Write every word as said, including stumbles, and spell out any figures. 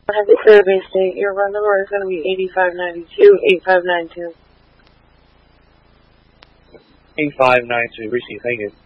Have the survey state your run number is going to be eighty-five ninety-two, eighty-five ninety-two. eighty-five ninety-two, receive, thank you.